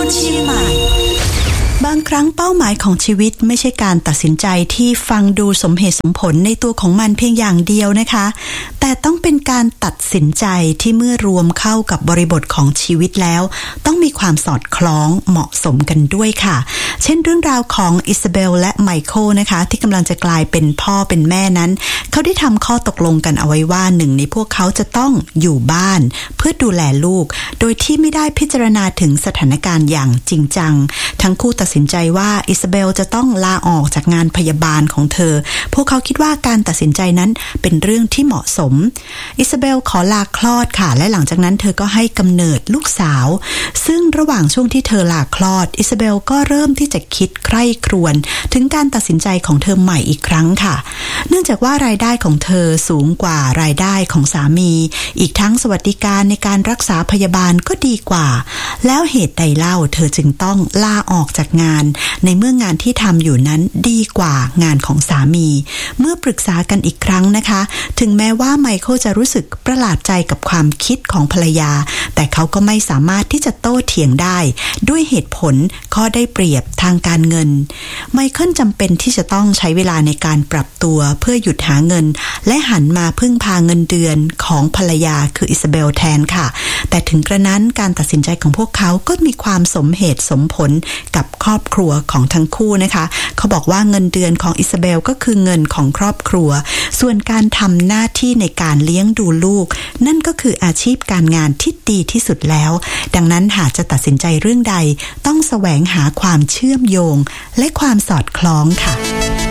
เชียงใหม่บางครั้งเป้าหมายของชีวิตไม่ใช่การตัดสินใจที่ฟังดูสมเหตุสมผลในตัวของมันเพียงอย่างเดียวนะคะแต่ต้องเป็นการตัดสินใจที่เมื่อรวมเข้ากับบริบทของชีวิตแล้วต้องมีความสอดคล้องเหมาะสมกันด้วยค่ะเช่นเรื่องราวของอิซาเบลและไมเคิลนะคะที่กำลังจะกลายเป็นพ่อเป็นแม่นั้นเขาได้ทำข้อตกลงกันเอาไว้ว่าหนึ่งในพวกเขาจะต้องอยู่บ้านเพื่อดูแลลูกโดยที่ไม่ได้พิจารณาถึงสถานการณ์อย่างจริงจังทั้งคู่ตัดสินใจว่าอิซาเบลจะต้องลาออกจากงานพยาบาลของเธอพวกเขาคิดว่าการตัดสินใจนั้นเป็นเรื่องที่เหมาะสมอิซาเบลขอลาคลอดค่ะและหลังจากนั้นเธอก็ให้กำเนิดลูกสาวซึ่งระหว่างช่วงที่เธอลาคลอดอิซาเบลก็เริ่มที่จะคิดใคร่ครวญถึงการตัดสินใจของเธอใหม่อีกครั้งค่ะเนื่องจากว่ารายได้ของเธอสูงกว่ารายได้ของสามีอีกทั้งสวัสดิการในการรักษาพยาบาลก็ดีกว่าแล้วเหตุใดเล่าเธอจึงต้องลาออกจากงานในเมื่องานที่ทำอยู่นั้นดีกว่างานของสามีเมื่อปรึกษากันอีกครั้งนะคะถึงแม้ว่าไมเคิลจะรู้สึกประหลาดใจกับความคิดของภรรยาแต่เขาก็ไม่สามารถที่จะโต้เถียงได้ด้วยเหตุผลข้อได้เปรียบทางการเงินไมเคิลจำเป็นที่จะต้องใช้เวลาในการปรับตัวเพื่อหยุดหาเงินและหันมาพึ่งพาเงินเดือนของภรรยาคืออิซาเบลแทนค่ะแต่ถึงกระนั้นการตัดสินใจของพวกเขาก็มีความสมเหตุสมผลกับครอบครัวของทั้งคู่นะคะเขาบอกว่าเงินเดือนของอิซาเบลก็คือเงินของครอบครัวส่วนการทำหน้าที่ในการเลี้ยงดูลูกนั่นก็คืออาชีพการงานที่ดีที่สุดแล้วดังนั้นหากจะตัดสินใจเรื่องใดต้องแสวงหาความเชื่อมโยงและความสอดคล้องค่ะ